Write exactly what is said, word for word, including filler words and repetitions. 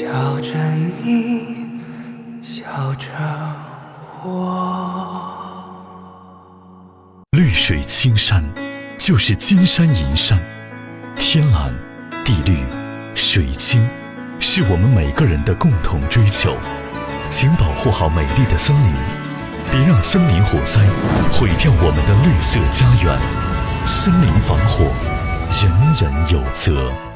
笑着你，笑着我。 绿水青山就是金山银山，天蓝地绿水清是我们每个人的共同追求。请保护好美丽的森林，别让森林火灾毁掉我们的绿色家园。森林防火，人人有责。